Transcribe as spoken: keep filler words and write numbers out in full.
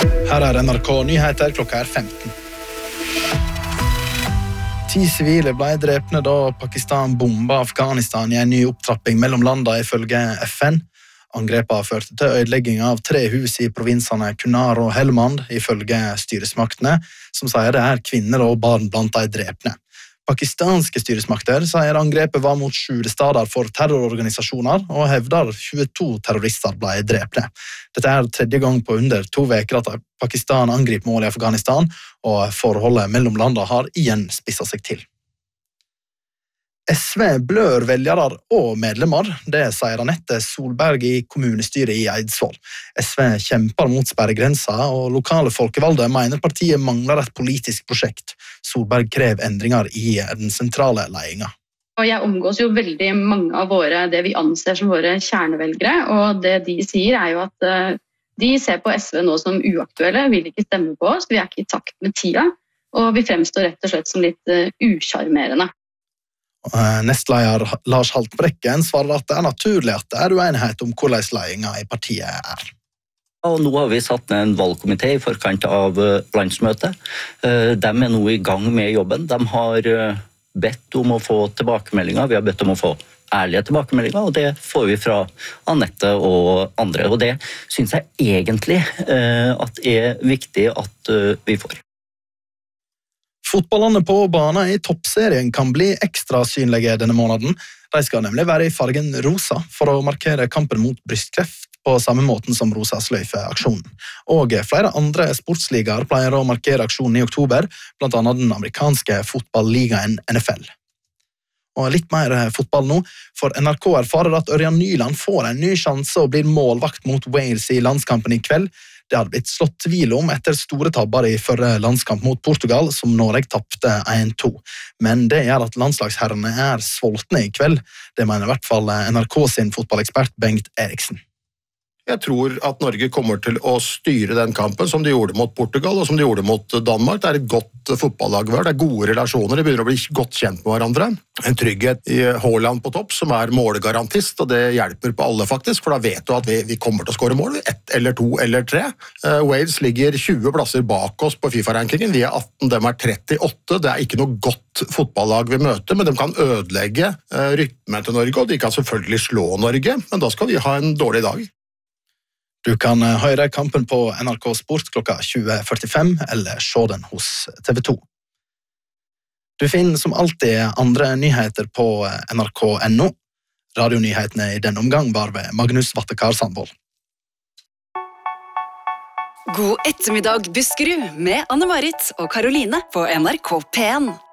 Her er N R K Nyheter, klokka er femten. Ti sivile ble drepne da Pakistan bomba Afghanistan i en ny opptrapping mellom landa ifølge F N. Angrepet førte til ødelegging av tre hus i provinsene Kunar og Helmand ifølge styresmaktene, som sier det er kvinner og barn blant de drepne. Pakistanske styresmakter sier angrepet var mot skjulestader for terrororganisasjoner og hevder tjueto terrorister ble drepne. Dette er tredje gang på under to veker at Pakistan angriper mål i Afghanistan, og forholdet mellom landene har igjen spisset seg til. S V blør velgere og medlemmer, det sier Anette Solberg i kommunestyret i Eidsvoll. S V kjemper mot sperregrensa, og lokale folkevalgte mener partiet mangler et politisk prosjekt. Solberg krever endringer i den sentrale ledelsen. Jeg omgås jo veldig mange av våre, det vi anser som våre kjernevelgere, og det de sier er jo at de ser på S V nå som uaktuelle, vil ikke stemme på oss, vi er ikke i takt med tida, og vi fremstår rett og slett som litt usjarmerende. Nestleder Lars Haltbrekken svarer at det er naturlig at det er uenighet om hvordan ledelsen i partiet er. Og nå har vi satt ned en valgkomité i forkant av landsmøtet. De er nå i gang med jobben. De har bedt om å få tilbakemeldinger. Vi har bedt om å få ærlige tilbakemeldinger, og det får vi fra Anette og andre. Og det synes jeg egentlig at er viktig at vi får. Fotballene på banen i toppserien kan bli ekstra synlige denne måneden. De skal nemlig være i fargen rosa for å markere kampen mot brystkreft på samme måten som Rosa sløyfe-aksjonen. Og flere andre sportsligaer pleier å markere aksjonen i oktober, blant annet den amerikanske fotballigaen N F L. Og litt mer fotball nå, for N R K erfarer at Ørjan Nyland får en ny sjanse og blir målvakt mot Wales i landskampen i kveld. Det hadde blitt slått tvil om etter store tabber i førre landskamp mot Portugal, som Norge tappte en to. Men det gjør at landslagsherrene er sultne i kveld. Det mener i hvert fall N R K sin fotballekspert Bengt Eriksen. Jeg tror at Norge kommer til å styre den kampen som de gjorde mot Portugal og som de gjorde mot Danmark. Det er et godt fotballag, det er gode relasjoner, de begynner å bli godt kjent med hverandre. En trygghet i Haaland på topp som er målgarantist, og det hjelper på alle faktisk, for da vet du at vi, vi kommer til å skåre mål, ett eller to eller tre. Uh, Wales ligger tjue plasser bak oss på FIFA-rankingen, vi er atten, de er trettiåtte, det er ikke noe godt fotballag vi møter, men de kan ødelegge uh, rytmen til Norge, og de kan selvfølgelig slå Norge, men da skal vi ha en dårlig dag. Du kan høre kampen på N R K Sport klokka tjue førtifem, eller se den hos T V to. Du finner som alltid andre nyheter på N R K punktum N O. Radionyhetene i denne omgang var ved Magnus Vattekar Sandvold. God ettermiddag, Buskerud, med Anne Marit og Karoline på N R K P en.